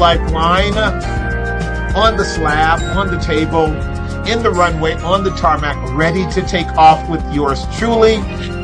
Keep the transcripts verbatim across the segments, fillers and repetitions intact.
lifeline, on the slab, on the table, in the runway, on the tarmac, ready to take off with yours truly.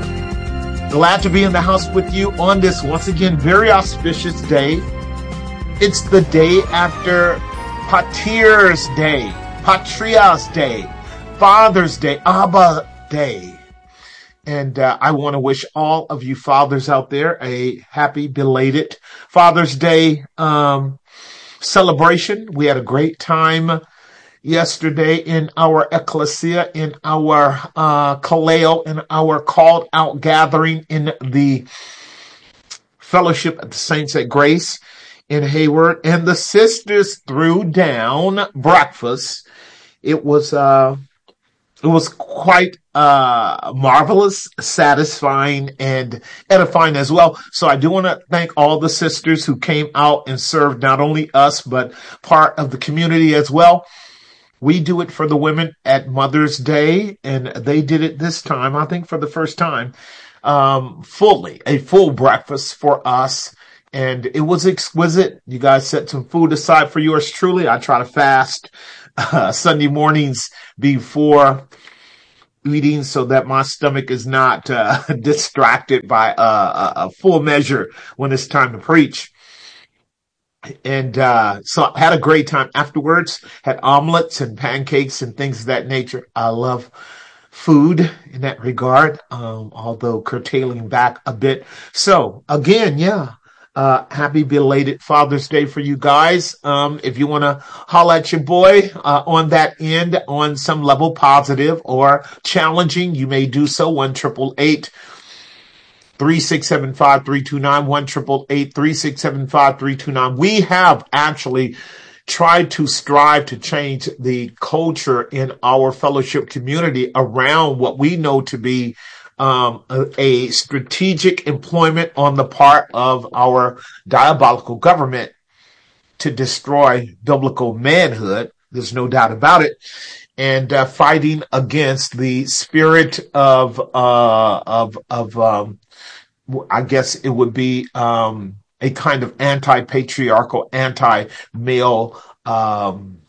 Glad to be in the house with you on this, once again, very auspicious day. It's the day after Patir's Day, Patria's Day, Father's Day, Abba Day. And uh, I want to wish all of you fathers out there a happy belated Father's Day um, celebration. We had a great time yesterday in our ecclesia, in our uh, kaleo, in our called out gathering in the fellowship of the Saints at Grace in Hayward. And the sisters threw down breakfast. It was uh, it was quite uh, marvelous, satisfying, and edifying as well. So I do want to thank all the sisters who came out and served not only us, but part of the community as well. We do it for the women at Mother's Day, and they did it this time, I think for the first time, um, fully, a full breakfast for us. And it was exquisite. You guys set some food aside for yours truly. I try to fast uh, Sunday mornings before eating so that my stomach is not uh, distracted by uh, a full measure when it's time to preach. And uh, so I had a great time afterwards, had omelets and pancakes and things of that nature. I love food in that regard, um, although curtailing back a bit. So again, yeah. Uh, happy belated Father's Day for you guys. Um, if you want to holler at your boy, uh, on that end, on some level positive or challenging, you may do so. one triple eight, three six seven five, three two nine, one triple eight, three six seven five, three two nine. We have actually tried to strive to change the culture in our fellowship community around what we know to be Um, a, a strategic employment on the part of our diabolical government to destroy biblical manhood. There's no doubt about it. And uh, fighting against the spirit of, uh, of, of, um, I guess it would be um, a kind of anti-patriarchal, anti-male um,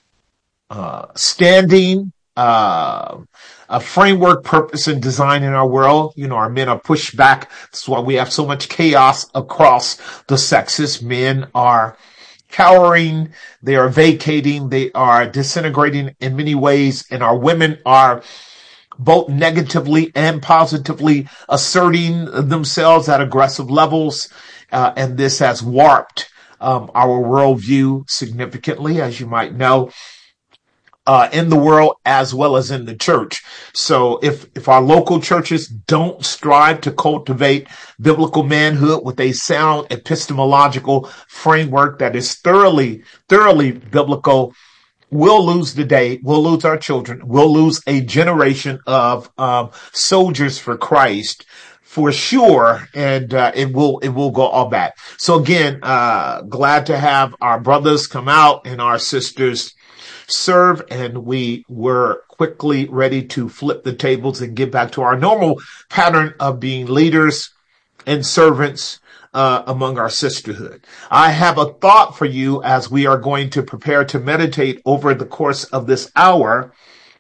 uh, standing, uh, a framework, purpose, and design in our world. You know, our men are pushed back. That's why we have so much chaos across the sexes. Men are cowering. They are vacating. They are disintegrating in many ways. And our women are both negatively and positively asserting themselves at aggressive levels. Uh, and this has warped um, our worldview significantly, as you might know. Uh, in the world as well as in the church. So if, if our local churches don't strive to cultivate biblical manhood with a sound epistemological framework that is thoroughly, thoroughly biblical, we'll lose the day. We'll lose our children. We'll lose a generation of um, soldiers for Christ for sure. And uh, it will, it will go all back. So again, uh, glad to have our brothers come out and our sisters serve, and we were quickly ready to flip the tables and get back to our normal pattern of being leaders and servants uh, among our sisterhood. I have a thought for you as we are going to prepare to meditate over the course of this hour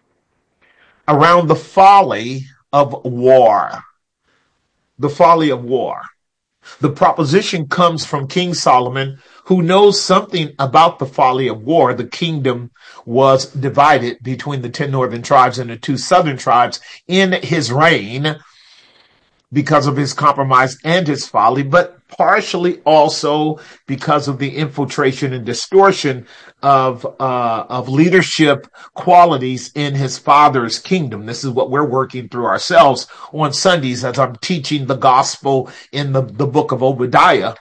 around the folly of war. The folly of war. The proposition comes from King Solomon, who knows something about the folly of war. The kingdom was divided between the ten northern tribes and the two southern tribes in his reign because of his compromise and his folly, but partially also because of the infiltration and distortion of uh of leadership qualities in his father's kingdom. This is what we're working through ourselves on Sundays as I'm teaching the gospel in the, the book of Obadiah.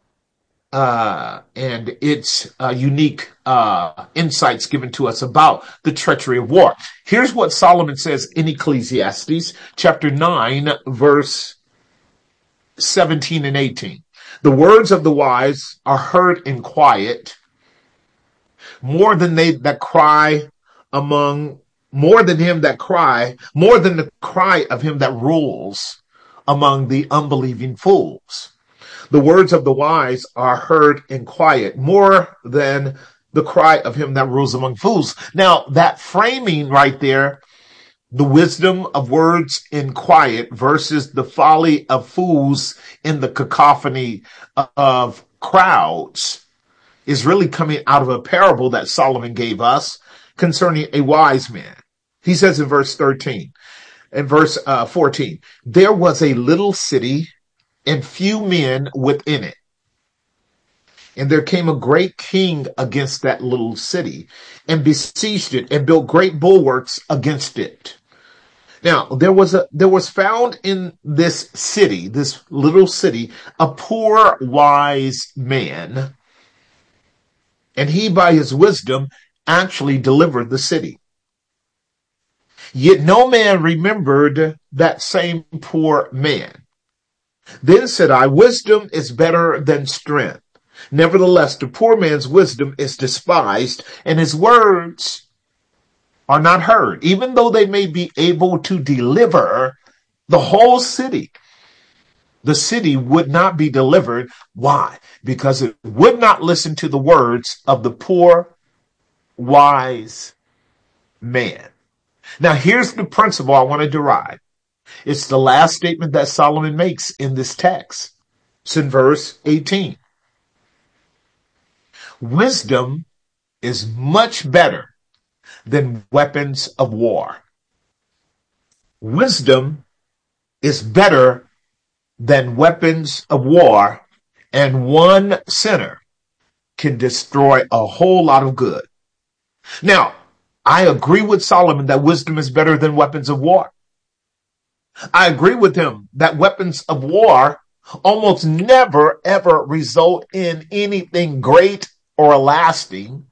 Uh, and its uh, unique uh, insights given to us about the treachery of war. Here's what Solomon says in Ecclesiastes chapter nine, verse seventeen and eighteen. The words of the wise are heard in quiet, more than they that cry among, more than him that cry, more than the cry of him that rules among the unbelieving fools. The words of the wise are heard in quiet more than the cry of him that rules among fools. Now, that framing right there, the wisdom of words in quiet versus the folly of fools in the cacophony of crowds, is really coming out of a parable that Solomon gave us concerning a wise man. He says in verse thirteen, in verse uh, fourteen, there was a little city and few men within it. And there came a great king against that little city and besieged it and built great bulwarks against it. Now, there was a, there was found in this city, this little city, a poor wise man, and he by his wisdom actually delivered the city. Yet no man remembered that same poor man. Then said I, wisdom is better than strength. Nevertheless, the poor man's wisdom is despised, and his words are not heard, even though they may be able to deliver the whole city. The city would not be delivered. Why? Because it would not listen to the words of the poor, wise man. Now, here's the principle I want to derive. It's the last statement that Solomon makes in this text. It's in verse eighteen. Wisdom is much better than weapons of war. Wisdom is better than weapons of war, and one sinner can destroy a whole lot of good. Now, I agree with Solomon that wisdom is better than weapons of war. I agree with him that weapons of war almost never, ever result in anything great or lasting.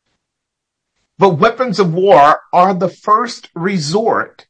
But weapons of war are the first resort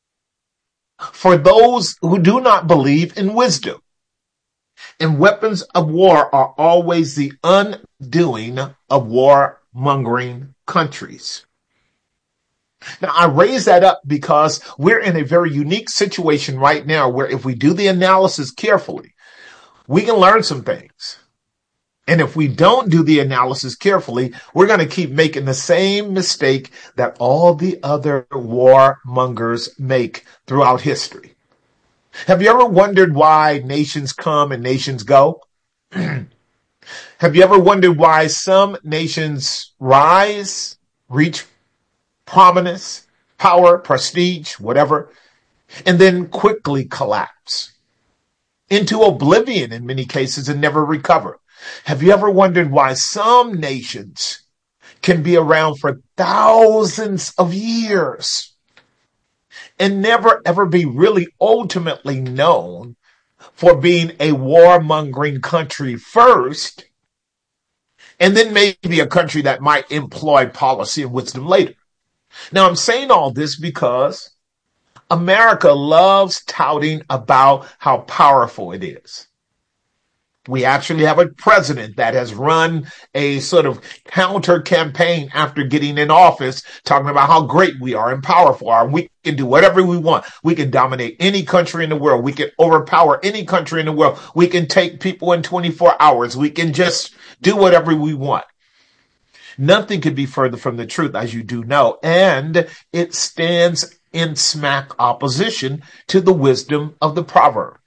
for those who do not believe in wisdom. And weapons of war are always the undoing of warmongering countries. Now, I raise that up because we're in a very unique situation right now where if we do the analysis carefully, we can learn some things. And if we don't do the analysis carefully, we're going to keep making the same mistake that all the other warmongers make throughout history. Have you ever wondered why nations come and nations go? Have you ever wondered why some nations rise, reach prominence, power, prestige, whatever, and then quickly collapse into oblivion in many cases and never recover? Have you ever wondered why some nations can be around for thousands of years and never ever be really ultimately known for being a warmongering country first, and then maybe a country that might employ policy and wisdom later? Now, I'm saying all this because America loves touting about how powerful it is. We actually have a president that has run a sort of counter campaign after getting in office, talking about how great we are and powerful are. We can do whatever we want. We can dominate any country in the world. We can overpower any country in the world. We can take people in twenty-four hours. We can just do whatever we want. Nothing could be further from the truth, as you do know, and it stands in smack opposition to the wisdom of the proverb.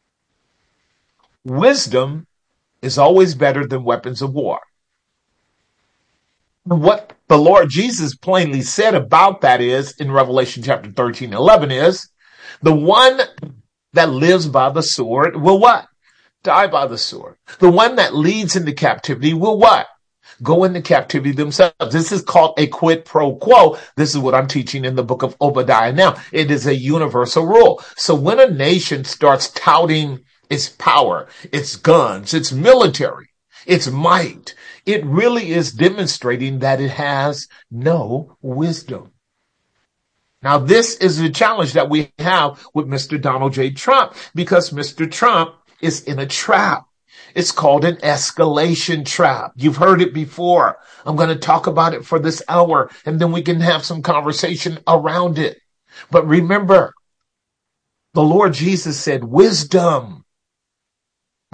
Wisdom is always better than weapons of war. What the Lord Jesus plainly said about that is, in Revelation chapter thirteen, eleven is, the one that lives by the sword will what? Die by the sword. The one that leads into captivity will what? Go into captivity themselves. This is called a quid pro quo. This is what I'm teaching in the book of Obadiah now. It is a universal rule. So when a nation starts touting its power, its guns, its military, its might, it really is demonstrating that it has no wisdom. Now, this is the challenge that we have with Mister Donald J. Trump, because Mister Trump is in a trap. It's called an escalation trap. You've heard it before. I'm going to talk about it for this hour, and then we can have some conversation around it. But remember, the Lord Jesus said wisdom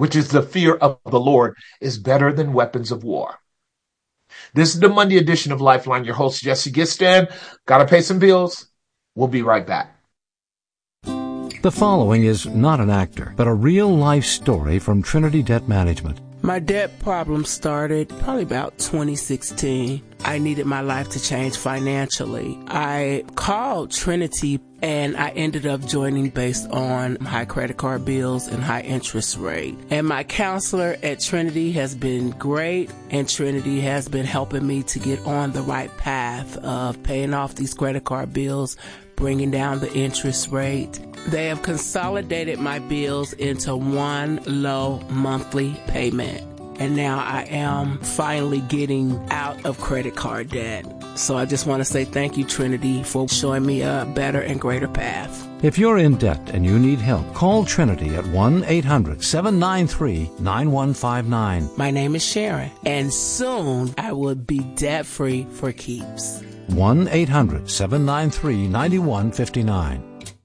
which is the fear of the Lord, is better than weapons of war. This is the Monday edition of Lifeline. Your host, Jesse Gistan. Gotta pay some bills. We'll be right back. The following is not an actor, but a real-life story from Trinity Debt Management. My debt problem started probably about twenty sixteen. I needed my life to change financially. I called Trinity and I ended up joining based on high credit card bills and high interest rate. And my counselor at Trinity has been great, and Trinity has been helping me to get on the right path of paying off these credit card bills, bringing down the interest rate. They have consolidated my bills into one low monthly payment. And now I am finally getting out of credit card debt. So I just want to say thank you, Trinity, for showing me a better and greater path. If you're in debt and you need help, call Trinity at one eight hundred seven nine three nine one five nine. My name is Sharon, and soon I will be debt-free for keeps. one eight hundred seven nine three nine one five nine.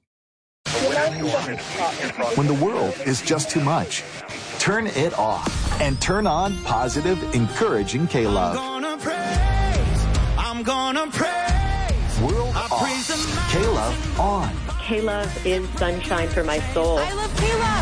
When the world is just too much, turn it off and turn on positive, encouraging K-Love. I'm gonna praise, I'm gonna praise. World I off, praise K-Love on. K-Love is sunshine for my soul. I love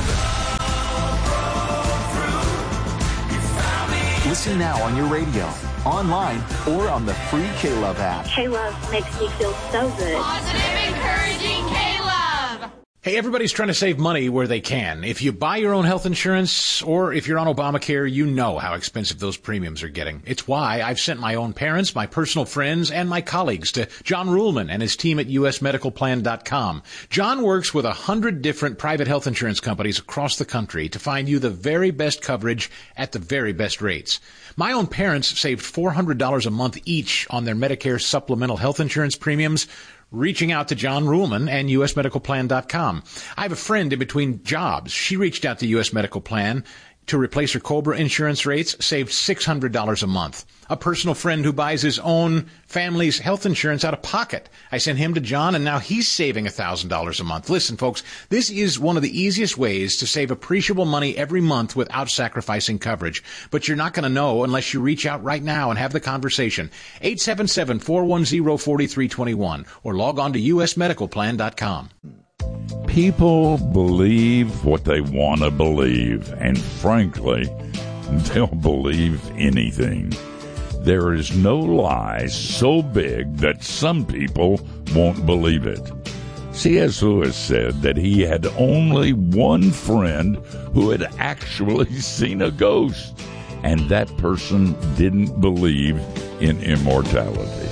K-Love. Listen now on your radio, online, or on the free K-Love app. K-Love makes me feel so good. Positive, encouraging K-Love. Hey, everybody's trying to save money where they can. If you buy your own health insurance, or if you're on Obamacare, you know how expensive those premiums are getting. It's why I've sent my own parents, my personal friends, and my colleagues to John Ruhlman and his team at U S medical plan dot com. John works with a hundred different private health insurance companies across the country to find you the very best coverage at the very best rates. My own parents saved four hundred dollars a month each on their Medicare supplemental health insurance premiums, reaching out to John Ruhlman and U S medical plan dot com. I have a friend in between jobs. She reached out to U S Medical Plan to replace her COBRA insurance rates, saved six hundred dollars a month. A personal friend who buys his own family's health insurance out of pocket. I sent him to John, and now he's saving one thousand dollars a month. Listen, folks, this is one of the easiest ways to save appreciable money every month without sacrificing coverage. But you're not going to know unless you reach out right now and have the conversation. eight seven seven, four one zero, four three two one or log on to U S medical plan dot com. People believe what they want to believe, and frankly, they'll believe anything. There is no lie so big that some people won't believe it. C S Lewis said that he had only one friend who had actually seen a ghost, and that person didn't believe in immortality.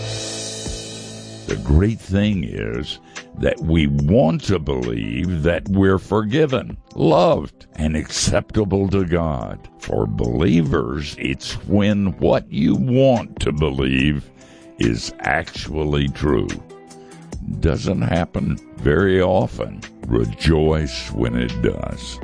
The great thing is that we want to believe that we're forgiven, loved, and acceptable to God. For believers, it's when what you want to believe is actually true. Doesn't happen very often. Rejoice when it does.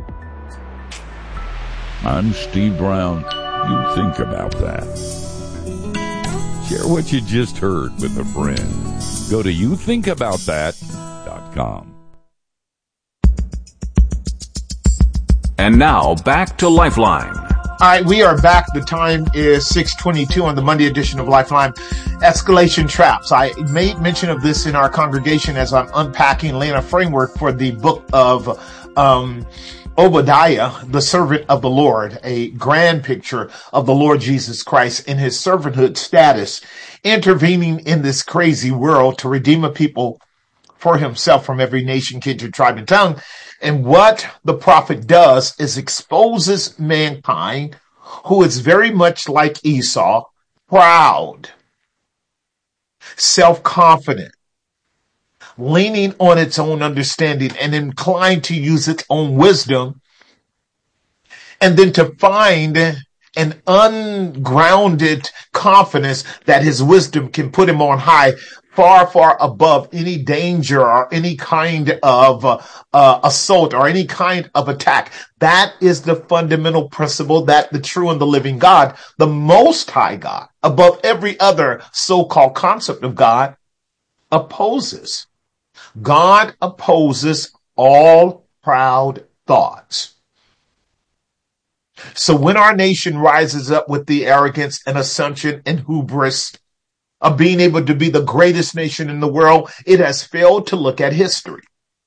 I'm Steve Brown. You think about that. Share what you just heard with a friend. Go to you think about that dot com. And now back to Lifeline. All right, we are back. The time is six twenty-two on the Monday edition of Lifeline. Escalation traps. I made mention of this in our congregation as I'm unpacking, laying a framework for the book of um, Obadiah, the servant of the Lord, a grand picture of the Lord Jesus Christ in his servanthood status, intervening in this crazy world to redeem a people for himself from every nation, kindred, tribe, and tongue. And what the prophet does is exposes mankind, who is very much like Esau, proud, self-confident, leaning on its own understanding and inclined to use its own wisdom, and then to find an ungrounded confidence that his wisdom can put him on high, far, far above any danger or any kind of uh, uh, assault or any kind of attack. That is the fundamental principle that the true and the living God, the Most High God, above every other so-called concept of God, opposes. God opposes all proud thoughts. So when our nation rises up with the arrogance and assumption and hubris of being able to be the greatest nation in the world, it has failed to look at history.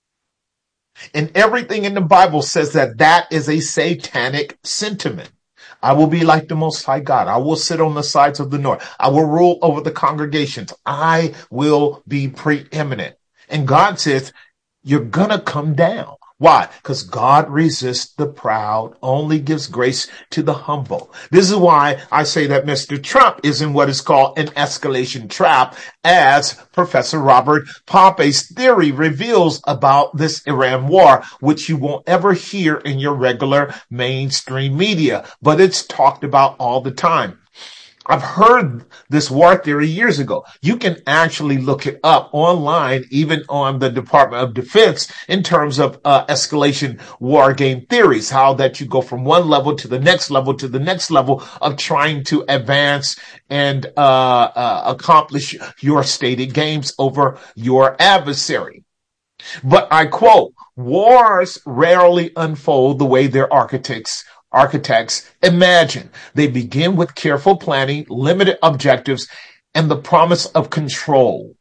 And everything in the Bible says that that is a satanic sentiment. I will be like the Most High God. I will sit on the sides of the north. I will rule over the congregations. I will be preeminent. And God says, you're going to come down. Why? Because God resists the proud, only gives grace to the humble. This is why I say that Mister Trump is in what is called an escalation trap, as Professor Robert Poppe's theory reveals about this Iran war, which you won't ever hear in your regular mainstream media, but it's talked about all the time. I've heard this war theory years ago. You can actually look it up online, even on the Department of Defense, in terms of uh, escalation war game theories, how that you go from one level to the next level to the next level of trying to advance and uh, uh, accomplish your stated games over your adversary. But I quote, wars rarely unfold the way their architects Architects imagine. They begin with careful planning, limited objectives, and the promise of control.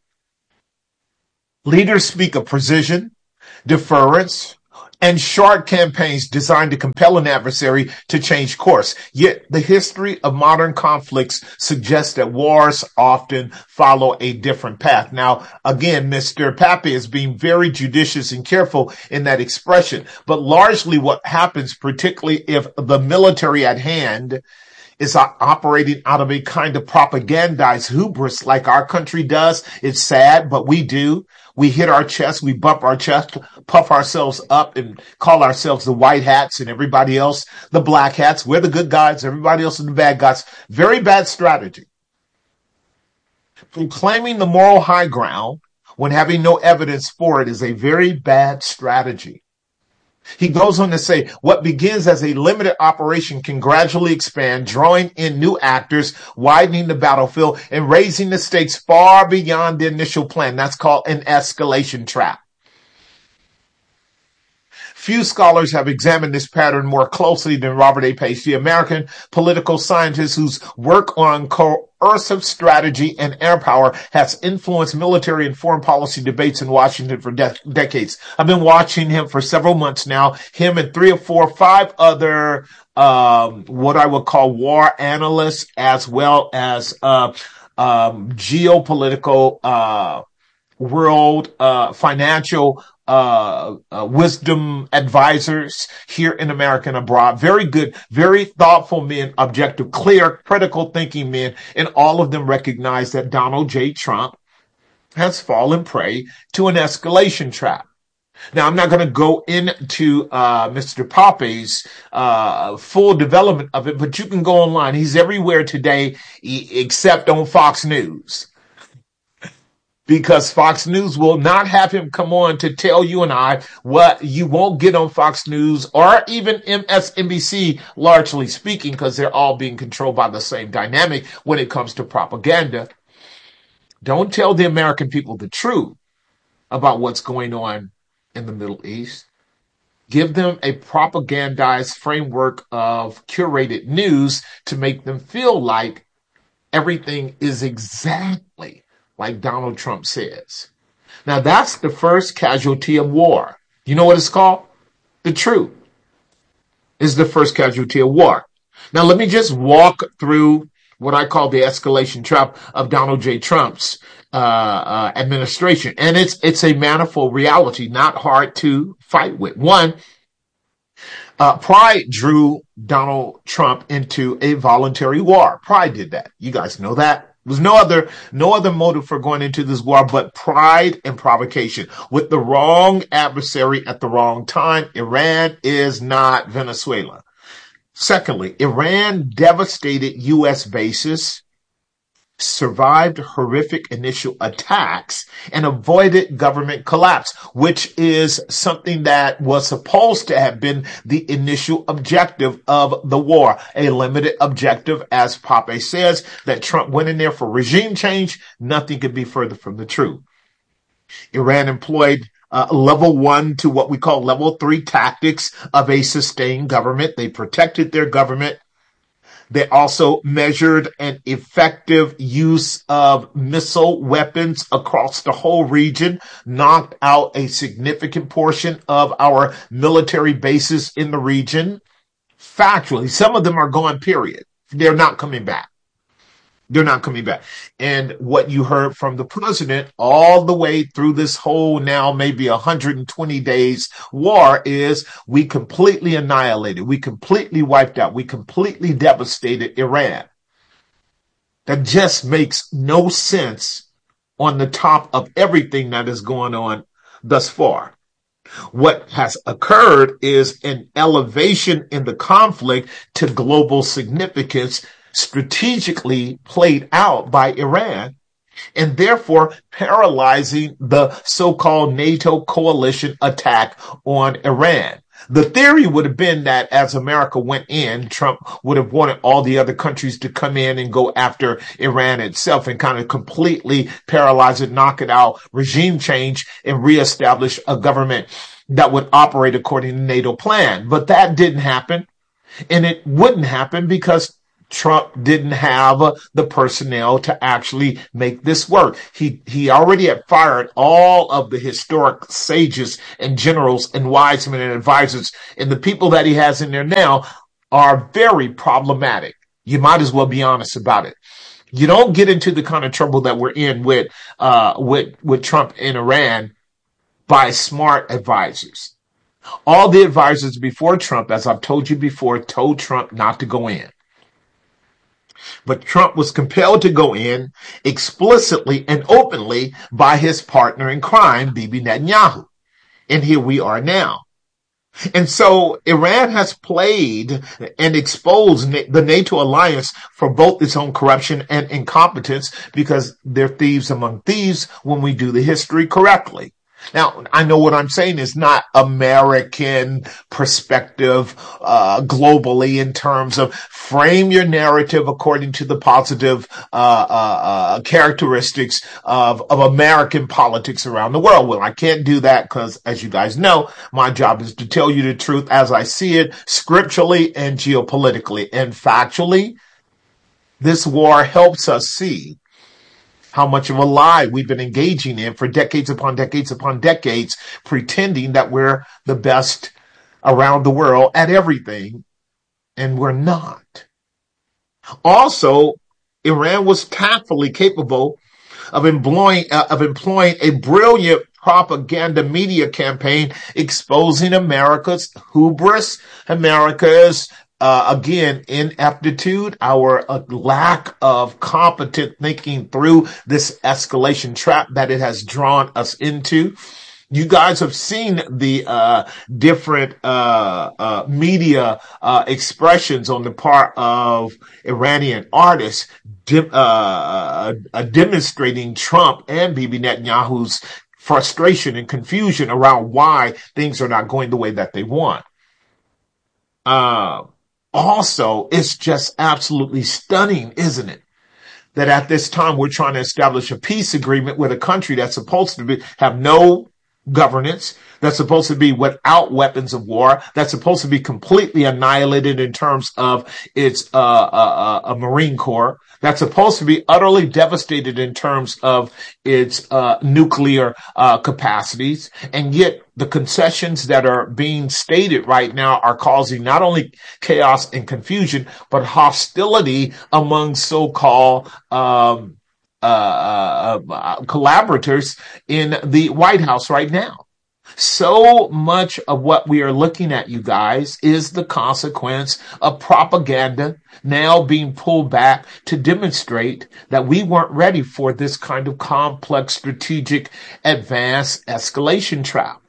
Leaders speak of precision, deference, and short campaigns designed to compel an adversary to change course. Yet the history of modern conflicts suggests that wars often follow a different path. Now, again, Mister Pappy is being very judicious and careful in that expression, but largely what happens, particularly if the military at hand is operating out of a kind of propagandized hubris like our country does. It's sad, but we do. We hit our chest, we bump our chest, puff ourselves up and call ourselves the white hats and everybody else the black hats. We're the good guys, everybody else is the bad guys. Very bad strategy. Proclaiming the moral high ground when having no evidence for it is a very bad strategy. He goes on to say, what begins as a limited operation can gradually expand, drawing in new actors, widening the battlefield, and raising the stakes far beyond the initial plan. That's called an escalation trap. Few scholars have examined this pattern more closely than Robert A. Pace, the American political scientist whose work on coercive strategy and air power has influenced military and foreign policy debates in Washington for de- decades. I've been watching him for several months now, him and three or four, five other um, what I would call war analysts, as well as uh, um, geopolitical uh, world uh, financial Uh, uh, wisdom advisors here in America and abroad. Very good, very thoughtful men, objective, clear, critical thinking men, and all of them recognize that Donald J. Trump has fallen prey to an escalation trap. Now, I'm not going to go into uh, Mister Poppy's uh, full development of it, but you can go online. He's everywhere today except on Fox News. Because Fox News will not have him come on to tell you and I what you won't get on Fox News or even M S N B C, largely speaking, because they're all being controlled by the same dynamic when it comes to propaganda. Don't tell the American people the truth about what's going on in the Middle East. Give them a propagandized framework of curated news to make them feel like everything is exactly like Donald Trump says. Now, that's the first casualty of war. You know what it's called? The truth is the first casualty of war. Now, let me just walk through what I call the escalation trap of Donald J. Trump's uh, uh, administration. And it's it's a manifold reality, not hard to fight with. One, uh, pride drew Donald Trump into a voluntary war. Pride did that. You guys know that. There was no other, no other motive for going into this war but pride and provocation. With the wrong adversary at the wrong time, Iran is not Venezuela. Secondly, Iran devastated U S bases, survived horrific initial attacks, and avoided government collapse, which is something that was supposed to have been the initial objective of the war. A limited objective, as Poppe says, that Trump went in there for regime change. Nothing could be further from the truth. Iran employed uh, level one to what we call level three tactics of a sustained government. They protected their government. They also measured an effective use of missile weapons across the whole region, knocked out a significant portion of our military bases in the region. Factually, some of them are gone, period. They're not coming back. They're not coming back. And what you heard from the president all the way through this whole now maybe one hundred twenty days war is we completely annihilated. We completely wiped out. We completely devastated Iran. That just makes no sense on the top of everything that is going on thus far. What has occurred is an elevation in the conflict to global significance, strategically played out by Iran, and therefore paralyzing the so-called NATO coalition attack on Iran. The theory would have been that as America went in, Trump would have wanted all the other countries to come in and go after Iran itself and kind of completely paralyze it, knock it out, regime change, and reestablish a government that would operate according to NATO plan. But that didn't happen, and it wouldn't happen because Trump didn't have uh, the personnel to actually make this work. He he already had fired all of the historic sages and generals and wise men and advisors, and the people that he has in there now are very problematic. You might as well be honest about it. You don't get into the kind of trouble that we're in with uh with with Trump in Iran by smart advisors. All the advisors before Trump, as I've told you before, told Trump not to go in. But Trump was compelled to go in explicitly and openly by his partner in crime, Bibi Netanyahu. And here we are now. And so Iran has played and exposed the NATO alliance for both its own corruption and incompetence because they're thieves among thieves when we do the history correctly. Now, I know what I'm saying is not American perspective uh globally in terms of frame your narrative according to the positive uh, uh, uh characteristics of, of American politics around the world. Well, I can't do that because, as you guys know, my job is to tell you the truth as I see it, scripturally and geopolitically. And factually, this war helps us see how much of a lie we've been engaging in for decades upon decades upon decades, pretending that we're the best around the world at everything, and we're not. Also, Iran was tactfully capable of employing, uh, of employing a brilliant propaganda media campaign exposing America's hubris, America's Uh, again, ineptitude, our uh, lack of competent thinking through this escalation trap that it has drawn us into. You guys have seen the uh, different uh, uh, media uh, expressions on the part of Iranian artists de- uh, uh, demonstrating Trump and Bibi Netanyahu's frustration and confusion around why things are not going the way that they want. Uh, Also, it's just absolutely stunning, isn't it? That at this time we're trying to establish a peace agreement with a country that's supposed to be, have no governance, that's supposed to be without weapons of war, that's supposed to be completely annihilated in terms of its uh, uh, uh, Marine Corps, that's supposed to be utterly devastated in terms of its uh, nuclear uh, capacities, and yet the concessions that are being stated right now are causing not only chaos and confusion, but hostility among so-called um, uh, uh, collaborators in the White House right now. So much of what we are looking at, you guys, is the consequence of propaganda now being pulled back to demonstrate that we weren't ready for this kind of complex, strategic, advanced escalation trap.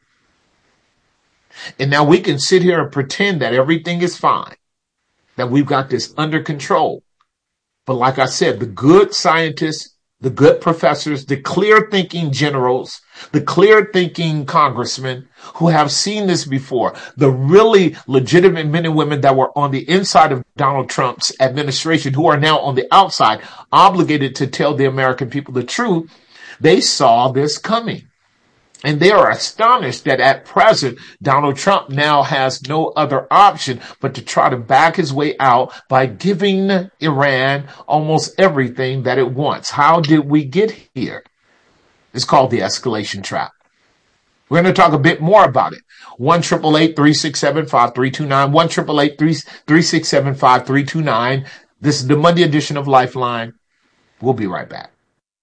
And now we can sit here and pretend that everything is fine, that we've got this under control. But like I said, the good scientists, the good professors, the clear-thinking generals, the clear-thinking congressmen who have seen this before, the really legitimate men and women that were on the inside of Donald Trump's administration, who are now on the outside, obligated to tell the American people the truth, they saw this coming. And they are astonished that at present, Donald Trump now has no other option but to try to back his way out by giving Iran almost everything that it wants. How did we get here? It's called the escalation trap. We're going to talk a bit more about it. one eight eight eight, three six seven, five three two nine, one eight eight eight, three six seven, five three two nine. This is the Monday edition of Lifeline. We'll be right back.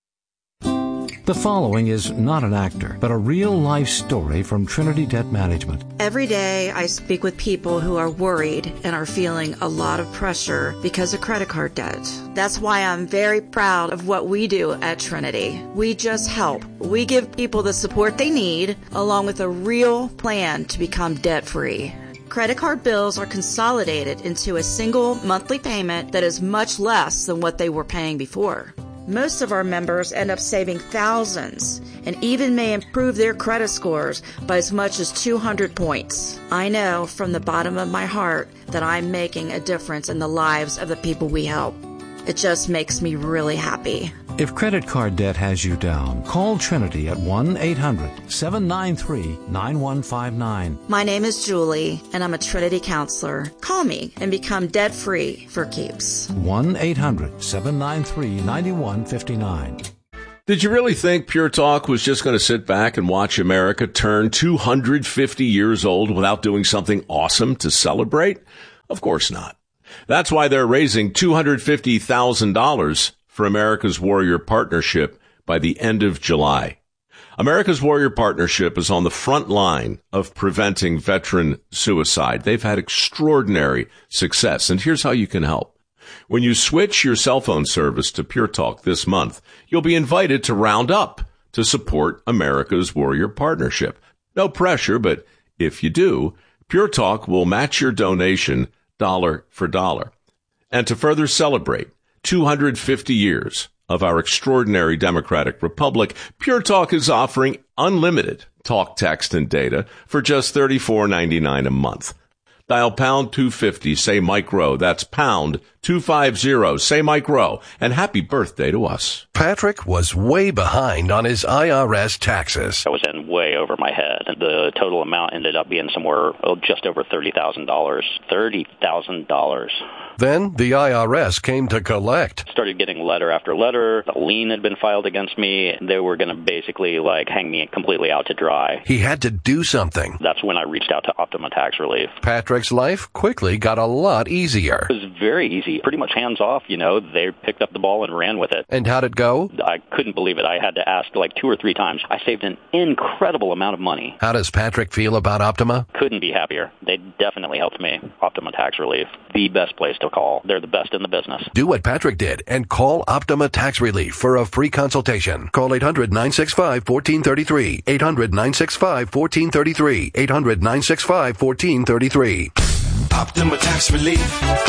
The following is not an actor, but a real-life story from Trinity Debt Management. Every day I speak with people who are worried and are feeling a lot of pressure because of credit card debt. That's why I'm very proud of what we do at Trinity. We just help. We give people the support they need, along with a real plan to become debt-free. Credit card bills are consolidated into a single monthly payment that is much less than what they were paying before. Most of our members end up saving thousands and even may improve their credit scores by as much as two hundred points. I know from the bottom of my heart that I'm making a difference in the lives of the people we help. It just makes me really happy. If credit card debt has you down, call Trinity at one eight hundred, seven nine three, nine one five nine. My name is Julie, and I'm a Trinity counselor. Call me and become debt-free for keeps. one eight hundred, seven nine three, nine one five nine. Did you really think Pure Talk was just going to sit back and watch America turn two hundred fifty years old without doing something awesome to celebrate? Of course not. That's why they're raising two hundred fifty thousand dollars for America's Warrior Partnership by the end of July. America's Warrior Partnership is on the front line of preventing veteran suicide. They've had extraordinary success, and here's how you can help. When you switch your cell phone service to Pure Talk this month, you'll be invited to round up to support America's Warrior Partnership. No pressure, but if you do, Pure Talk will match your donation dollar for dollar. And to further celebrate two hundred fifty years of our extraordinary democratic republic, Pure Talk is offering unlimited talk, text, and data for just thirty-four ninety-nine a month. Dial pound two fifty, say Mike Rowe. That's pound two fifty, say Mike Rowe. And happy birthday to us. Patrick was way behind on his I R S taxes. I was in way over my head. The total amount ended up being somewhere oh, just over thirty thousand dollars. thirty thousand dollars. Then the I R S came to collect. Started getting letter after letter. A lien had been filed against me. They were going to basically like hang me completely out to dry. He had to do something. That's when I reached out to Optima Tax Relief. Patrick's life quickly got a lot easier. It was very easy. Pretty much hands off, you know. They picked up the ball and ran with it. And how'd it go? I couldn't believe it. I had to ask like two or three times. I saved an incredible amount of money. How does Patrick feel about Optima? Couldn't be happier. They definitely helped me. Optima Tax Relief. The best place to call. They're the best in the business. Do what Patrick did and call Optima Tax Relief for a free consultation. Call eight hundred, nine six five, one four three three. eight hundred, nine six five, one four three three. eight hundred, nine six five, one four three three. Optima Tax Relief.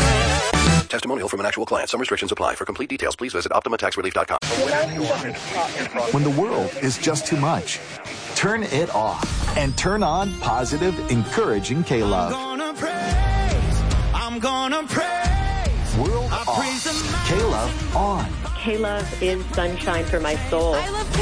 Testimonial from an actual client. Some restrictions apply. For complete details, please visit optima tax relief dot com. When the world is just too much, turn it off and turn on positive, encouraging K-Love. I'm gonna praise. I'm gonna praise. World I off. Praise K-Love on. K-Love is sunshine for my soul. I love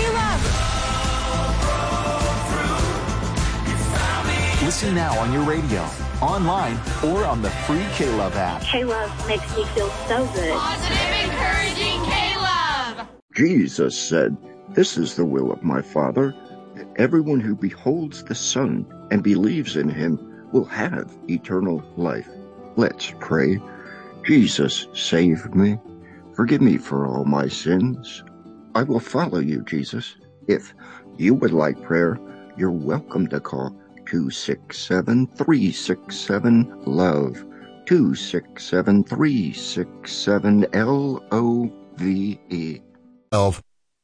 K-Love. Listen now on your radio, online, or on the free K-Love app. K-Love makes me feel so good. Positive, encouraging K-Love. Jesus said, "This is the will of my Father, that everyone who beholds the Son and believes in him will have eternal life." Let's pray. Jesus, save me. Forgive me for all my sins. I will follow you, Jesus. If you would like prayer, you're welcome to call two six seven, three six seven, LOVE. two six seven, three six seven, L O V E. Elf.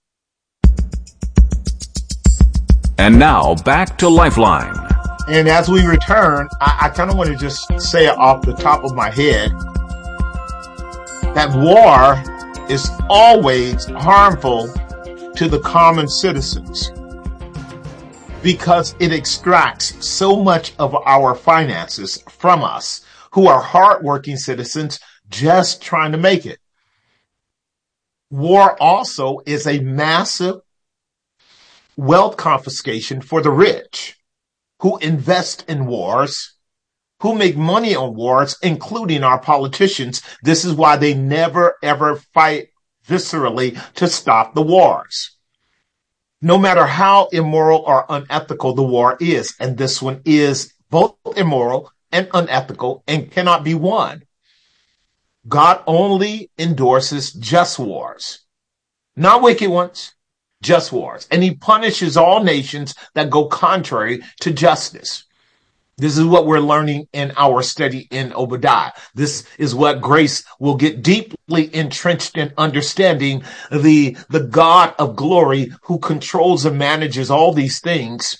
And now, back to Lifeline. And as we return, I, I kind of want to just say it off the top of my head that war is always harmful to the common citizens because it extracts so much of our finances from us who are hardworking citizens just trying to make it. War also is a massive wealth confiscation for the rich who invest in wars, who make money on wars, including our politicians. This is why they never, ever fight viscerally to stop the wars. No matter how immoral or unethical the war is, and this one is both immoral and unethical and cannot be won. God only endorses just wars, not wicked ones, just wars. And he punishes all nations that go contrary to justice. This is what we're learning in our study in Obadiah. This is what Grace will get deeply entrenched in understanding the, the God of glory who controls and manages all these things.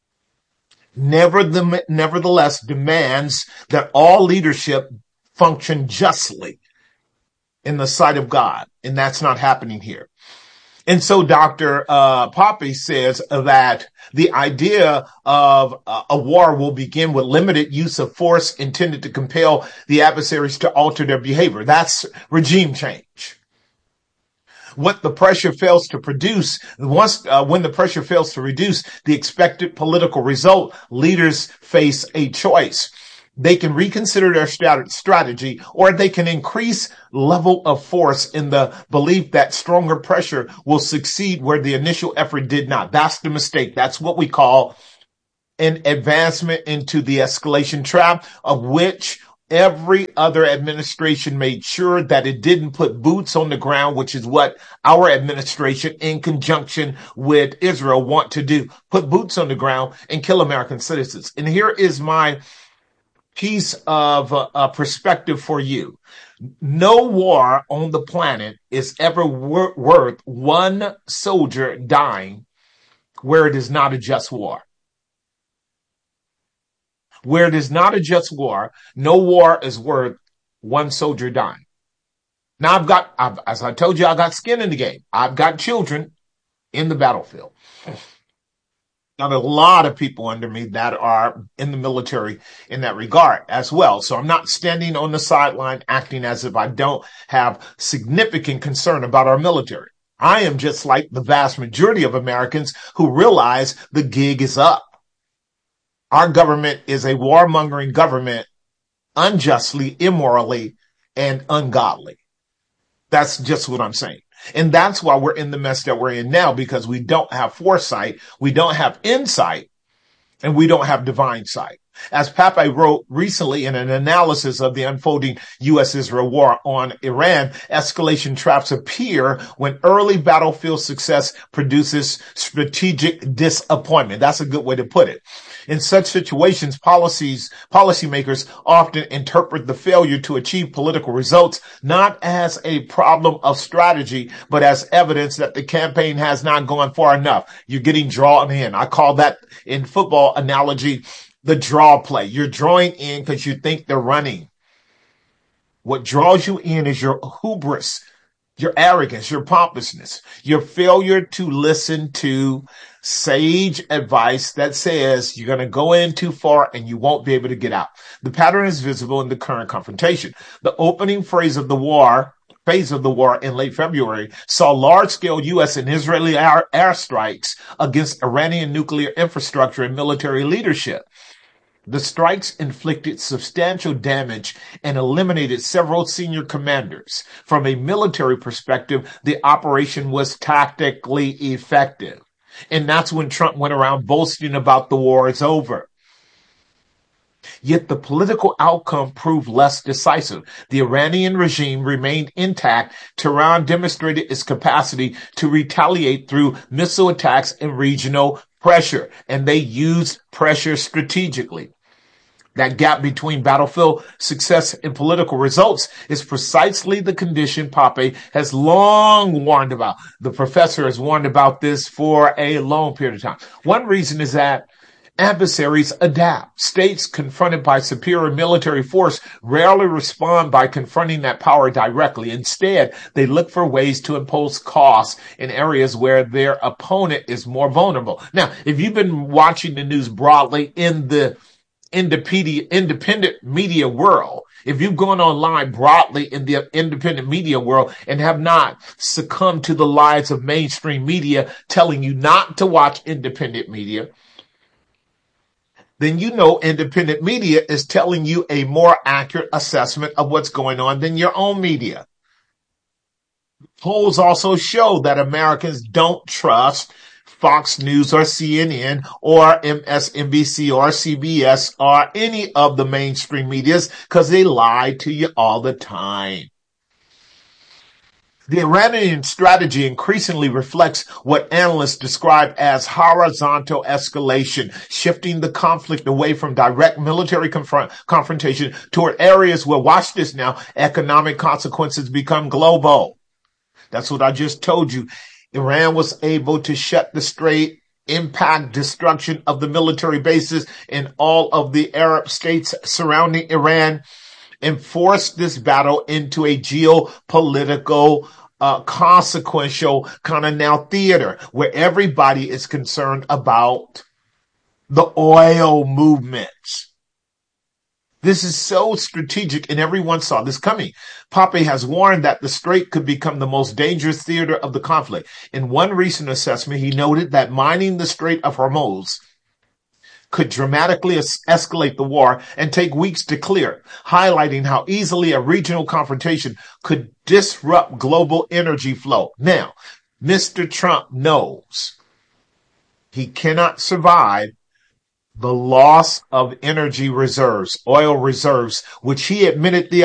Nevertheless, demands that all leadership function justly in the sight of God. And that's not happening here. And so Doctor Uh, Poppy says that the idea of uh, a war will begin with limited use of force intended to compel the adversaries to alter their behavior. That's regime change. What the pressure fails to produce, once uh, when the pressure fails to reduce the expected political result, leaders face a choice. They can reconsider their strategy, or they can increase level of force in the belief that stronger pressure will succeed where the initial effort did not. That's the mistake. That's what we call an advancement into the escalation trap, of which every other administration made sure that it didn't put boots on the ground, which is what our administration in conjunction with Israel want to do. Put boots on the ground and kill American citizens. And here is my piece of uh, uh, perspective for you. No war on the planet is ever wor- worth one soldier dying where it is not a just war. Where it is not a just war, no war is worth one soldier dying. Now I've got, I've, as I told you, I got skin in the game. I've got children in the battlefield. Now, there are a lot of people under me that are in the military in that regard as well. So I'm not standing on the sideline acting as if I don't have significant concern about our military. I am just like the vast majority of Americans who realize the gig is up. Our government is a warmongering government, unjustly, immorally, and ungodly. That's just what I'm saying. And that's why we're in the mess that we're in now, because we don't have foresight, we don't have insight, and we don't have divine sight. As Pape wrote recently in an analysis of the unfolding U S Israel war on Iran, escalation traps appear when early battlefield success produces strategic disappointment. That's a good way to put it. In such situations, policies, policymakers often interpret the failure to achieve political results not as a problem of strategy, but as evidence that the campaign has not gone far enough. You're getting drawn in. I call that, in football analogy, the draw play. You're drawing in because you think they're running. What draws you in is your hubris, your arrogance, your pompousness, your failure to listen to sage advice that says you're going to go in too far and you won't be able to get out. The pattern is visible in the current confrontation. The opening phrase of the war, phase of the war in late February saw large-scale U S and Israeli air, airstrikes against Iranian nuclear infrastructure and military leadership. The strikes inflicted substantial damage and eliminated several senior commanders. From a military perspective, the operation was tactically effective. And that's when Trump went around boasting about the war is over. Yet the political outcome proved less decisive. The Iranian regime remained intact. Tehran demonstrated its capacity to retaliate through missile attacks and regional pressure, and they used pressure strategically. That gap between battlefield success and political results is precisely the condition Pape has long warned about. The professor has warned about this for a long period of time. One reason is that adversaries adapt. States confronted by superior military force rarely respond by confronting that power directly. Instead, they look for ways to impose costs in areas where their opponent is more vulnerable. Now, if you've been watching the news broadly in the independent, independent media world, if you've gone online broadly in the independent media world and have not succumbed to the lies of mainstream media telling you not to watch independent media, then you know independent media is telling you a more accurate assessment of what's going on than your own media. Polls also show that Americans don't trust Fox News or C N N or M S N B C or C B S or any of the mainstream medias because they lie to you all the time. The Iranian strategy increasingly reflects what analysts describe as horizontal escalation, shifting the conflict away from direct military confront- confrontation toward areas where, watch this now, economic consequences become global. That's what I just told you. Iran was able to shut the strait, impact destruction of the military bases in all of the Arab states surrounding Iran, and force this battle into a geopolitical, uh, consequential kind of now theater where everybody is concerned about the oil movements. This is so strategic, and everyone saw this coming. Pape has warned that the strait could become the most dangerous theater of the conflict. In one recent assessment, he noted that mining the Strait of Hormuz could dramatically es- escalate the war and take weeks to clear, highlighting how easily a regional confrontation could disrupt global energy flow. Now, Mister Trump knows he cannot survive the loss of energy reserves, oil reserves, which he admitted the